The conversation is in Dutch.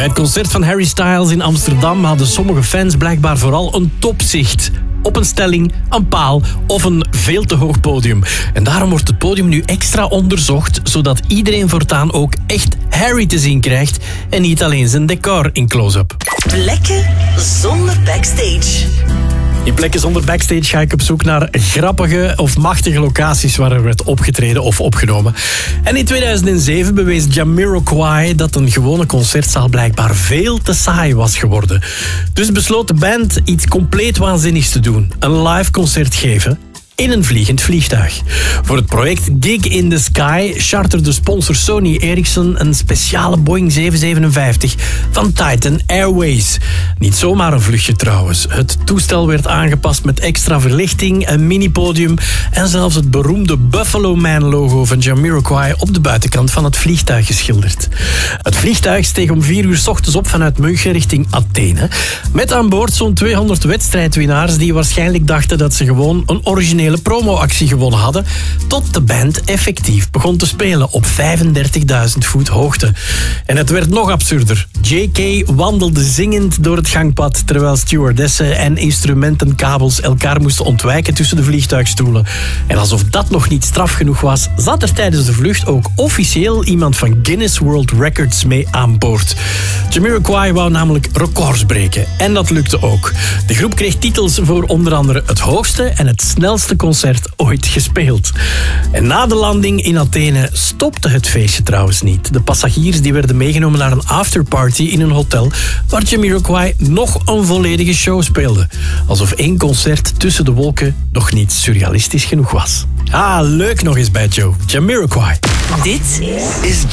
Bij het concert van Harry Styles in Amsterdam hadden sommige fans blijkbaar vooral een topzicht op een stelling, een paal of een veel te hoog podium. En daarom wordt het podium nu extra onderzocht, zodat iedereen voortaan ook echt Harry te zien krijgt en niet alleen zijn decor in close-up. Plekken zonder backstage. In Plekken zonder backstage ga ik op zoek naar grappige of machtige locaties waar er werd opgetreden of opgenomen. En in 2007 bewees Jamiroquai dat een gewone concertzaal blijkbaar veel te saai was geworden. Dus besloot de band iets compleet waanzinnigs te doen. Een live concert geven in een vliegend vliegtuig. Voor het project Gig in the Sky charterde sponsor Sony Ericsson een speciale Boeing 757 van Titan Airways. Niet zomaar een vluchtje trouwens. Het toestel werd aangepast met extra verlichting, een mini-podium en zelfs het beroemde Buffalo Man-logo van Jamiroquai op de buitenkant van het vliegtuig geschilderd. Het vliegtuig steeg om 4 uur 's ochtends op vanuit München richting Athene. Met aan boord zo'n 200 wedstrijdwinnaars die waarschijnlijk dachten dat ze gewoon een originele promoactie gewonnen hadden, tot de band effectief begon te spelen op 35.000 voet hoogte. En het werd nog absurder. JK wandelde zingend door het gangpad, terwijl stewardessen en instrumentenkabels elkaar moesten ontwijken tussen de vliegtuigstoelen. En alsof dat nog niet straf genoeg was, zat er tijdens de vlucht ook officieel iemand van Guinness World Records mee aan boord. Jamiroquai wou namelijk records breken. En dat lukte ook. De groep kreeg titels voor onder andere het hoogste en het snelste concert ooit gespeeld. En na de landing in Athene stopte het feestje trouwens niet. De passagiers die werden meegenomen naar een afterparty in een hotel waar Jamiroquai nog een volledige show speelde. Alsof 1 concert tussen de wolken nog niet surrealistisch genoeg was. Ah, leuk nog eens bij Joe. Jamiroquai. Dit is